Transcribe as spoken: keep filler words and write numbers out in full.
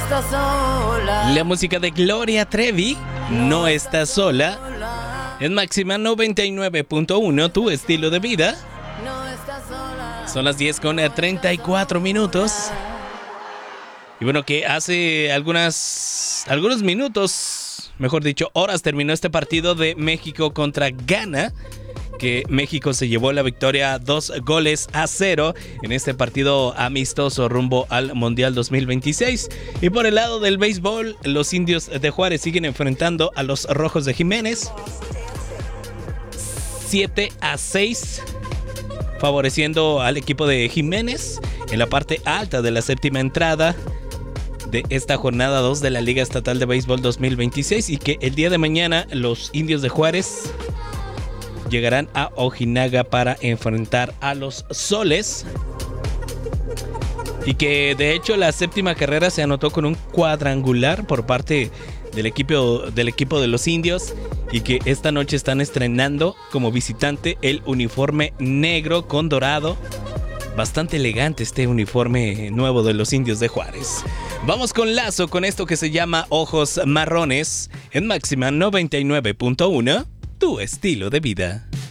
estás sola. La música de Gloria Trevi, No estás sola. En Máxima noventa y nueve punto uno, tu estilo de vida. No estás sola. Son las diez con treinta y cuatro minutos. Y bueno, que hace algunas, algunos minutos, mejor dicho, horas, terminó este partido de México contra Ghana, que México se llevó la victoria dos goles a cero en este partido amistoso rumbo al Mundial dos mil veintiséis. Y por el lado del béisbol, los Indios de Juárez siguen enfrentando a los Rojos de Jiménez siete a seis, favoreciendo al equipo de Jiménez en la parte alta de la séptima entrada de esta jornada dos de la Liga Estatal de Béisbol dos mil veintiséis, y que el día de mañana los Indios de Juárez llegarán a Ojinaga para enfrentar a los Soles, y que de hecho la séptima carrera se anotó con un cuadrangular por parte del equipo, del equipo de los Indios, y que esta noche están estrenando como visitante el uniforme negro con dorado. Bastante elegante este uniforme nuevo de los Indios de Juárez. Vamos con Lazo, con esto que se llama Ojos Marrones, en Máxima noventa y nueve punto uno, tu estilo de vida.